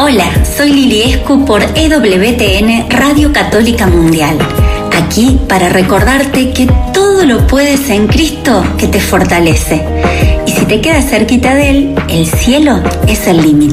Hola, soy Lili Escu por EWTN Radio Católica Mundial. Aquí para recordarte que todo lo puedes en Cristo que te fortalece. Y si te quedas cerquita de Él, el cielo es el límite.